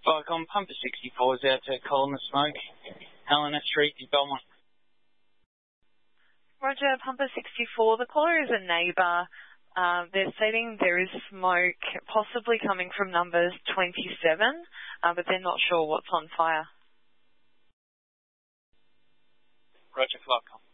Vicom, Pumper 64 is out to Colin the Smoke. Helena Street in Belmont. Roger, Pumper 64. The caller is a neighbour. They're stating there is smoke possibly coming from numbers 27, but they're not sure what's on fire. Roger, Vicom.